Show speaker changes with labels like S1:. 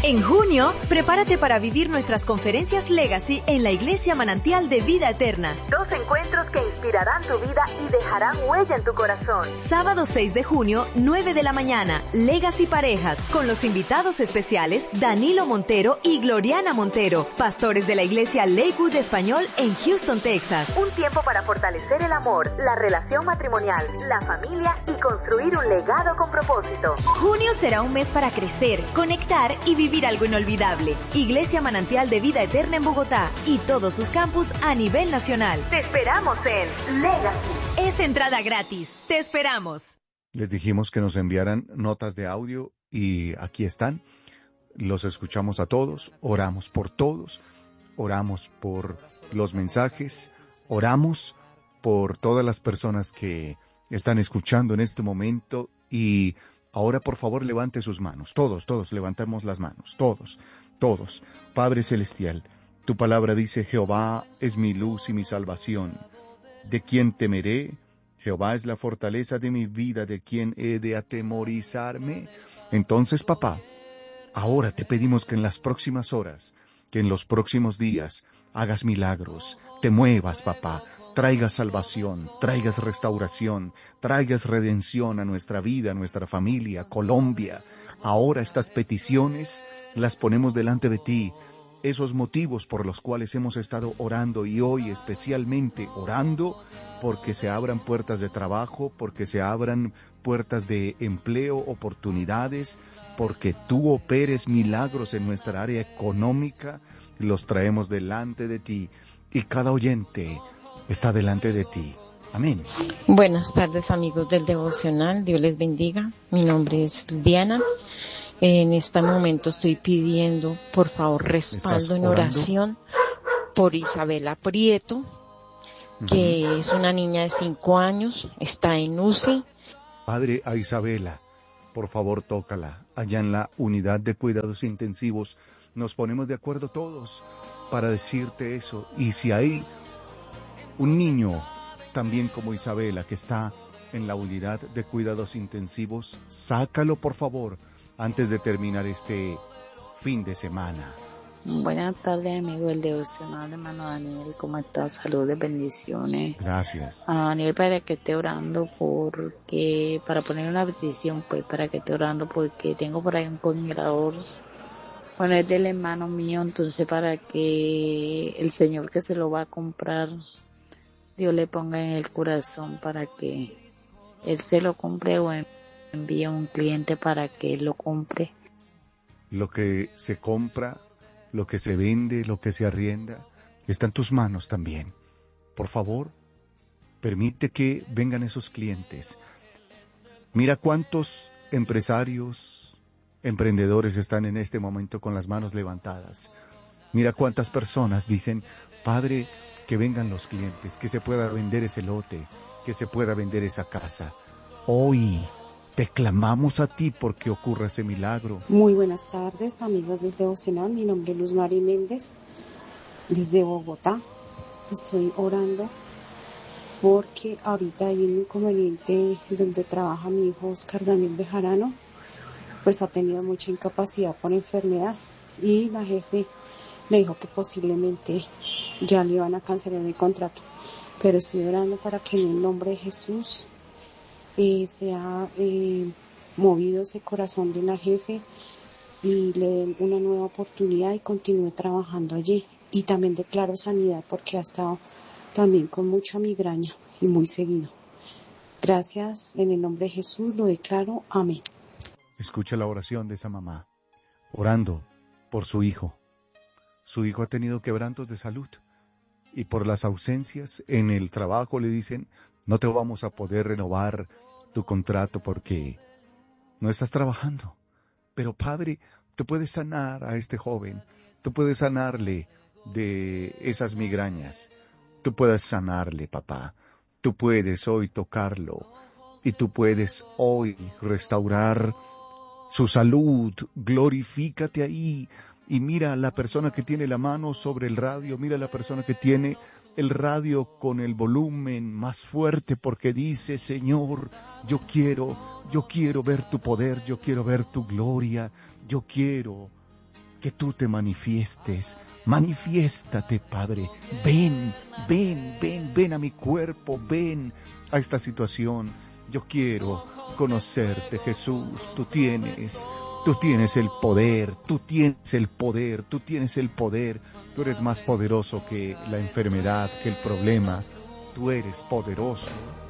S1: En junio, prepárate para vivir nuestras conferencias Legacy en la Iglesia Manantial de Vida Eterna. 2 encuentros que inspirarán tu vida y dejarán huella en tu corazón. Sábado 6 de junio, 9 de la mañana, Legacy Parejas, con los invitados especiales Danilo Montero y Gloriana Montero, pastores de la Iglesia Lakewood Español en Houston, Texas. Un tiempo para fortalecer el amor, la relación matrimonial, la familia y construir un legado con propósito. Junio será un mes para crecer, conectar y vivir algo inolvidable. Iglesia Manantial de Vida Eterna en Bogotá y todos sus campus a nivel nacional. Te esperamos en Legacy. Es entrada gratis. Te esperamos.
S2: Les dijimos que nos enviaran notas de audio y aquí están. Los escuchamos a todos, oramos por todos, oramos por los mensajes, oramos por todas las personas que están escuchando en este momento y ahora, por favor, levante sus manos. Todos levantamos las manos. Todos. Padre Celestial, tu palabra dice, Jehová es mi luz y mi salvación. ¿De quién temeré? Jehová es la fortaleza de mi vida. ¿De quién he de atemorizarme? Entonces, papá, ahora te pedimos que en las próximas horas, que en los próximos días, hagas milagros, te muevas, papá, traigas salvación, traigas restauración, traigas redención a nuestra vida, a nuestra familia, Colombia. Ahora estas peticiones las ponemos delante de ti, esos motivos por los cuales hemos estado orando y hoy especialmente orando porque se abran puertas de trabajo, porque se abran puertas de empleo, oportunidades, porque tú operes milagros en nuestra área económica, los traemos delante de ti y cada oyente está delante de ti. Amén.
S3: Buenas tardes, amigos del devocional. Dios les bendiga. Mi nombre es Diana. En este momento estoy pidiendo, por favor, respaldo en oración por Isabela Prieto, que es una niña de 5 años, está en UCI.
S2: Padre, a Isabela, por favor, tócala. Allá en la unidad de cuidados intensivos nos ponemos de acuerdo todos para decirte eso. Y si hay un niño también como Isabela que está en la unidad de cuidados intensivos, sácalo por favor antes de terminar este fin de semana.
S4: Buenas tardes, amigo del devocional, hermano Daniel. ¿Cómo estás? Saludos, bendiciones.
S2: Gracias.
S4: A Daniel, para que esté orando porque, para poner una petición, pues, para que esté orando porque tengo por ahí un congelador. Bueno, es del hermano mío, entonces para que el señor que se lo va a comprar, Dios le ponga en el corazón para que él se lo compre o envíe a un cliente para que él lo compre.
S2: Lo que se compra, lo que se vende, lo que se arrienda, está en tus manos también. Por favor, permite que vengan esos clientes. Mira cuántos empresarios, emprendedores están en este momento con las manos levantadas. Mira cuántas personas dicen, Padre, que vengan los clientes, que se pueda vender ese lote, que se pueda vender esa casa. Hoy te clamamos a ti porque ocurra ese milagro.
S5: Muy buenas tardes, amigos del devocional. Mi nombre es Luz Mari Méndez, desde Bogotá. Estoy orando porque ahorita hay un inconveniente donde trabaja mi hijo Oscar Daniel Bejarano. Pues ha tenido mucha incapacidad por enfermedad y la jefe le dijo que posiblemente ya le iban a cancelar el contrato. Pero estoy orando para que en el nombre de Jesús sea movido ese corazón de la jefe y le den una nueva oportunidad y continúe trabajando allí. Y también declaro sanidad porque ha estado también con mucha migraña y muy seguido. Gracias, en el nombre de Jesús lo declaro, amén.
S2: Escucha la oración de esa mamá, orando por su hijo. Su hijo ha tenido quebrantos de salud y por las ausencias en el trabajo le dicen, no te vamos a poder renovar tu contrato porque no estás trabajando. Pero Padre, tú puedes sanar a este joven, tú puedes sanarle de esas migrañas, tú puedes sanarle, papá, tú puedes hoy tocarlo y tú puedes hoy restaurar su salud. Glorifícate ahí y mira a la persona que tiene la mano sobre el radio, mira a la persona que tiene el radio con el volumen más fuerte porque dice, Señor, yo quiero ver tu poder, yo quiero ver tu gloria, yo quiero que tú te manifiestes. Manifiéstate, Padre. Ven, ven, ven, ven a mi cuerpo, ven a esta situación. Yo quiero conocerte, Jesús. Tú tienes el poder, tú tienes el poder, tú tienes el poder. Tú eres más poderoso que la enfermedad, que el problema. Tú eres poderoso.